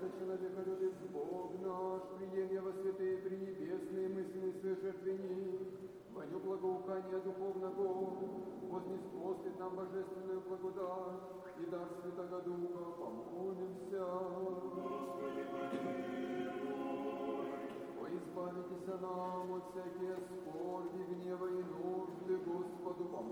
человека любит Бог наш, приемля во святые пренебесные мысли свежертвени, воню благоухания духовного, вознеспослит нам божественную благодать и дар Святого Духа, помолимся. Господи, помилуй. Избавитесь нам от всякие скорби, гнева и нужды, Господу помолимся.